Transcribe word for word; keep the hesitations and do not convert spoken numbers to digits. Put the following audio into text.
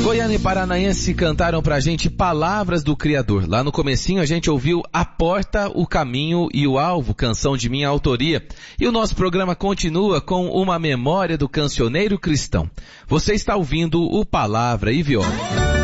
Goiânia e Paranaense cantaram pra gente Palavras do Criador. Lá no comecinho a gente ouviu A Porta, o Caminho e o Alvo, canção de minha autoria. E o nosso programa continua com uma memória do cancioneiro cristão. Você está ouvindo o Palavra e Viola.